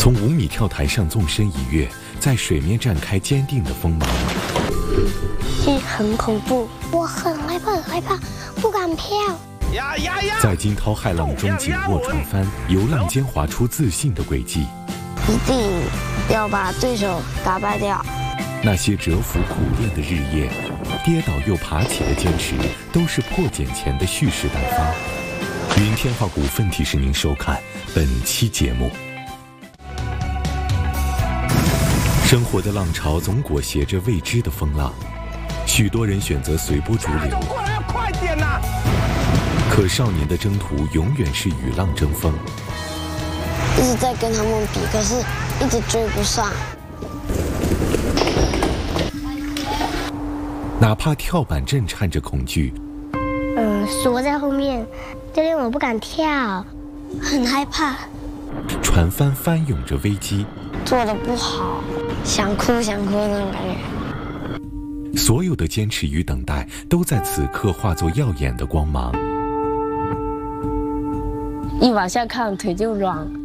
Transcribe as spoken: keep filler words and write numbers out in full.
从五米跳台上纵身一跃，在水面展开坚定的锋芒。 这很恐怖，我很害怕，很害怕，不敢跳。 呀呀呀！在惊涛骇浪中紧握船帆，由浪尖划出自信的轨迹。 一定要把对手打败掉。 那些蛰伏苦练的日夜，跌倒又爬起的坚持，都是破茧前的蓄势待发。云天化股份提示您收看本期节目。生活的浪潮总裹挟着未知的风浪，许多人选择随波逐流。 过来，快点呐！ 可少年的征途永远是与浪争锋。 一直在跟他们比，可是一直追不上。 哪怕跳板震颤着恐惧， 嗯，缩在后面，教练我不敢跳，很害怕。 船帆翻涌着危机， 做得不好，想哭想哭那种感觉。 所有的坚持与等待，都在此刻化作耀眼的光芒。 一往下看，腿就软。